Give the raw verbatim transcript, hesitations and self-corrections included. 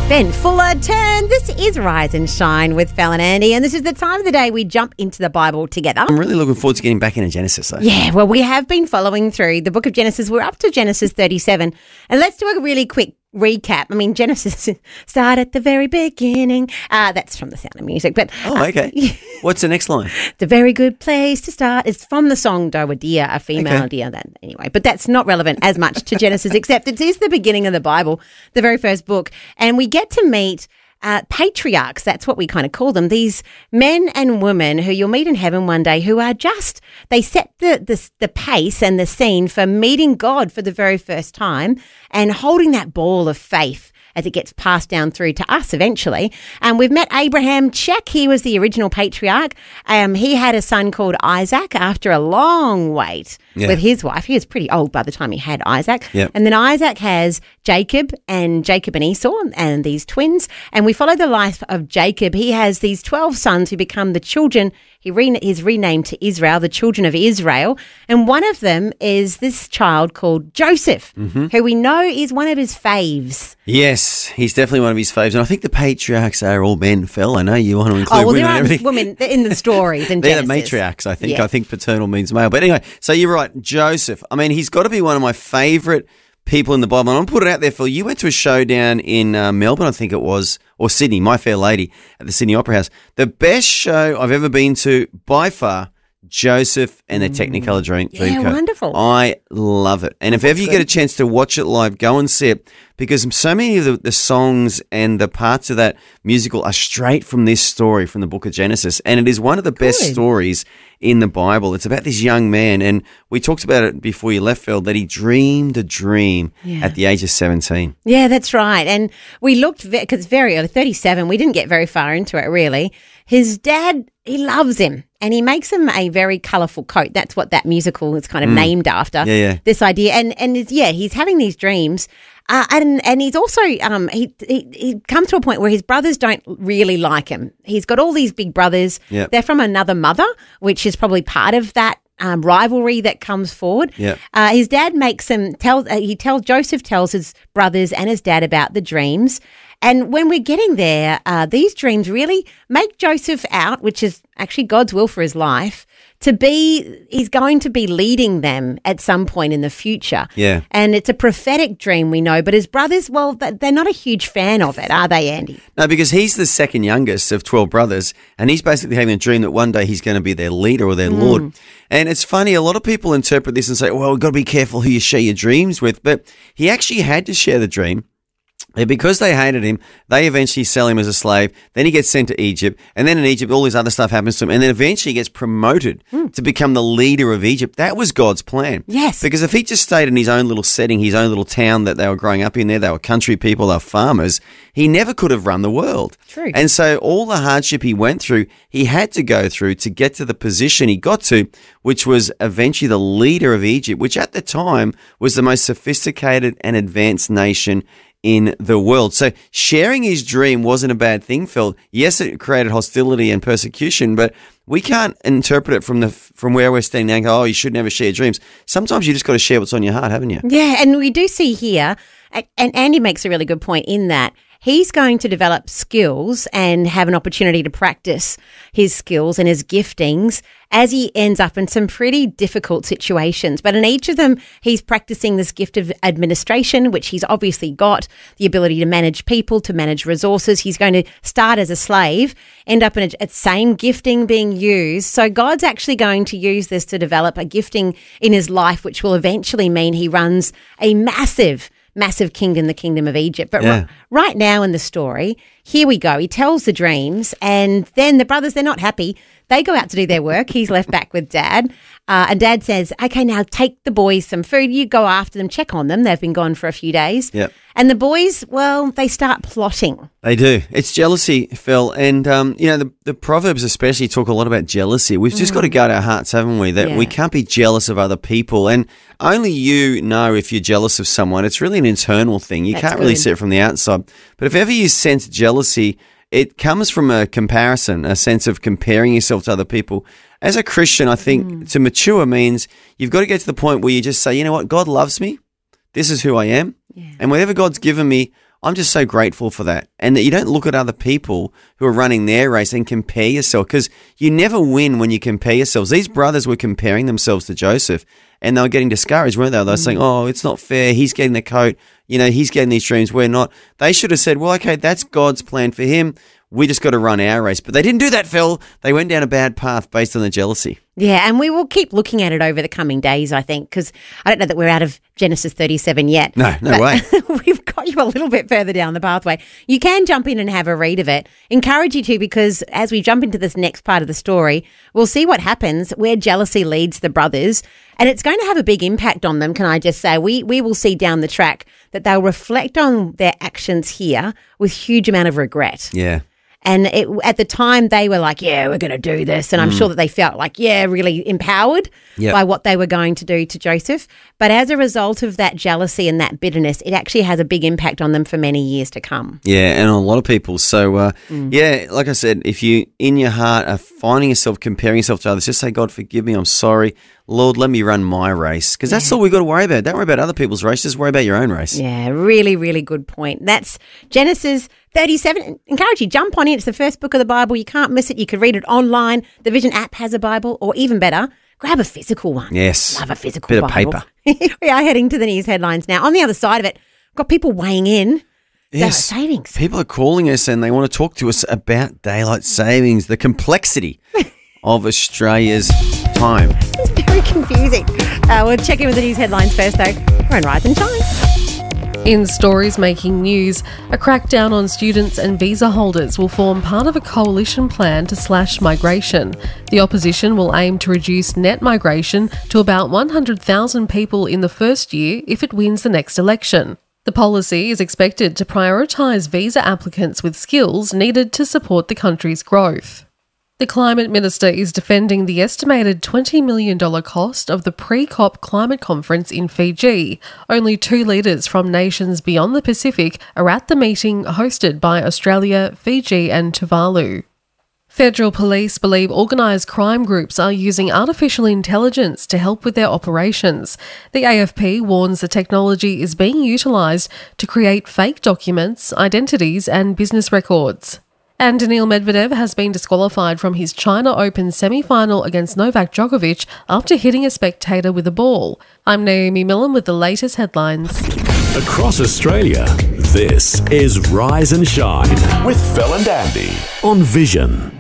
Ben Fullerton. This is Rise and Shine with Fel and Andy, and this is the time of the day we jump into the Bible together. I'm really looking forward to getting back into Genesis, though. Yeah, well, we have been following through the book of Genesis. We're up to Genesis thirty-seven, and let's do a really quick recap. I mean, Genesis start at the very beginning. Uh, that's from The Sound of Music. But Oh, okay. Uh, What's the next line? the very good place to start. It's from the song Doe a Deer, a female Okay. deer. That anyway, but that's not relevant as much to Genesis, except it is the beginning of the Bible, the very first book, and we get to meet Uh, patriarchs, that's what we kind of call them, these men and women who you'll meet in heaven one day who are just, they set the, the, the pace and the scene for meeting God for the very first time and holding that ball of faith as it gets passed down through to us eventually. And we've met Abraham. Check, he was the original patriarch. Um, he had a son called Isaac after a long wait Yeah. with his wife. He was pretty old by the time he had Isaac. Yep. And then Isaac has Jacob and Jacob and Esau and these twins. And we follow the life of Jacob. He has these twelve sons who become the children. He re- he's renamed to Israel, the children of Israel. And one of them is this child called Joseph, Mm-hmm. who we know is one of his faves. Yes, he's definitely one of his faves. And I think the patriarchs are all men, Phil. I know you want to include Oh, well, women there and are everything. women in the stories in They're the Genesis. matriarchs, I think. Yeah. I think paternal means male. But anyway, so you're right. Joseph. I mean, he's got to be one of my favourite people in the Bible. And I'm put it out there, Phil. You went to a show down in uh, Melbourne, I think it was, or Sydney, My Fair Lady, at the Sydney Opera House. The best show I've ever been to, by far, Joseph and the Technicolor Dream Yeah, Dreamcoat. wonderful. I love it. And if ever you get a chance to watch it live, go and see it, because so many of the, the songs and the parts of that musical are straight from this story from the book of Genesis. And it is one of the best Good. stories in the Bible. It's about this young man, and we talked about it before you left, Phil, that he dreamed a dream Yeah. at the age of seventeen. Yeah, that's right. And we looked, because it's very early, thirty-seven, we didn't get very far into it really. His dad, he loves him and he makes him a very colourful coat. That's what that musical is kind of named after. Yeah, yeah. This idea. And, and it's- yeah, he's having these dreams. Uh, and and he's also, um, he, he he comes to a point where his brothers don't really like him. He's got all these big brothers. Yep. They're from another mother, which is probably part of that um, rivalry that comes forward. Yep. Uh, his dad makes him tell. Uh, he tells Joseph tells his brothers and his dad about the dreams. And when we're getting there, uh, these dreams really make Joseph out, which is actually God's will for his life, to be, he's going to be leading them at some point in the future. Yeah. And it's a prophetic dream, we know. But his brothers, well, th- they're not a huge fan of it, are they, Andy? No, because he's the second youngest of twelve brothers, and he's basically having a dream that one day he's going to be their leader or their lord. And it's funny, a lot of people interpret this and say, well, we've got to be careful who you share your dreams with. But he actually had to share the dream. And because they hated him, they eventually sell him as a slave. Then he gets sent to Egypt. And then in Egypt, all this other stuff happens to him. And then eventually he gets promoted to become the leader of Egypt. That was God's plan. Yes. Because if he just stayed in his own little setting, his own little town that they were growing up in there, they were country people, they were farmers, he never could have run the world. True. And so all the hardship he went through, he had to go through to get to the position he got to, which was eventually the leader of Egypt, which at the time was the most sophisticated and advanced nation in the world. So sharing his dream wasn't a bad thing, Phil. Yes, it created hostility and persecution, but we can't interpret it from the from where we're standing now and go, oh, you should never share dreams. Sometimes you just got to share what's on your heart, haven't you? Yeah, and we do see here, and Andy makes a really good point in that he's going to develop skills and have an opportunity to practice his skills and his giftings as he ends up in some pretty difficult situations. But in each of them, he's practicing this gift of administration, which he's obviously got, the ability to manage people, to manage resources. He's going to start as a slave, end up in a, a same gifting being used. So God's actually going to use this to develop a gifting in his life, which will eventually mean he runs a massive massive kingdom, the kingdom of Egypt. But Yeah. ri- right now in the story, here we go. He tells the dreams, and then the brothers, they're not happy. They go out to do their work. He's left back with Dad. Uh, and Dad says, okay, now take the boys some food. You go after them, check on them. They've been gone for a few days. Yep. And the boys, well, they start plotting. They do. It's jealousy, Phil. And, um, you know, the, the Proverbs especially talk a lot about jealousy. We've just got to guard our hearts, haven't we? That Yeah. we can't be jealous of other people. And only you know if you're jealous of someone. It's really an internal thing. You That's can't really good. see it from the outside. But if ever you sense jealousy, it comes from a comparison, a sense of comparing yourself to other people. As a Christian, I think Mm. to mature means you've got to get to the point where you just say, you know what, God loves me. This is who I am. Yeah. And whatever God's given me, I'm just so grateful for that. And that you don't look at other people who are running their race and compare yourself, because you never win when you compare yourselves. These brothers were comparing themselves to Joseph, and they were getting discouraged, weren't they? They were saying, oh, it's not fair. He's getting the coat. You know, he's getting these dreams. We're not. They should have said, well, okay, that's God's plan for him. We just got to run our race. But they didn't do that, Phil. They went down a bad path based on the jealousy. Yeah, and we will keep looking at it over the coming days, I think, because I don't know that we're out of Genesis thirty-seven yet. No, no way. We've got you a little bit further down the pathway. You can jump in and have a read of it. Encourage you to, because as we jump into this next part of the story, we'll see what happens where jealousy leads the brothers, and it's going to have a big impact on them, can I just say. We, we will see down the track that they'll reflect on their actions here with huge amount of regret. Yeah. And it, at the time, they were like, yeah, we're going to do this. And I'm mm. sure that they felt like, yeah, really empowered yep. by what they were going to do to Joseph. But as a result of that jealousy and that bitterness, it actually has a big impact on them for many years to come. Yeah, and on a lot of people. So, uh, mm. yeah, like I said, if you in your heart are finding yourself comparing yourself to others, just say, God, forgive me, I'm sorry. Lord, let me run my race, because that's yeah. all we've got to worry about. Don't worry about other people's race. Just worry about your own race. Yeah, really, really good point. That's Genesis thirty-seven. Encourage you, jump on in. It's the first book of the Bible. You can't miss it. You can read it online. The Vision app has a Bible, or even better, grab a physical one. Yes. Love a physical Bit Bible. of paper. We are heading to the news headlines now. On the other side of it, we've got people weighing in. Yes. Daylight savings. People are calling us and they want to talk to us about daylight savings, the complexity of Australia's time. It's very confusing. Uh, we'll check in with the news headlines first, though. We're on Rise and Shine. In stories making news, a crackdown on students and visa holders will form part of a coalition plan to slash migration. The opposition will aim to reduce net migration to about one hundred thousand people in the first year if it wins the next election. The policy is expected to prioritise visa applicants with skills needed to support the country's growth. The Climate Minister is defending the estimated twenty million dollars cost of the pre-COP climate conference in Fiji. Only two leaders from nations beyond the Pacific are at the meeting hosted by Australia, Fiji and Tuvalu. Federal police believe organised crime groups are using artificial intelligence to help with their operations. The A F P warns the technology is being utilised to create fake documents, identities and business records. And Daniil Medvedev has been disqualified from his China Open semi-final against Novak Djokovic after hitting a spectator with a ball. I'm Naomi Millen with the latest headlines. Across Australia, this is Rise and Shine with Phil and Andy on Vision.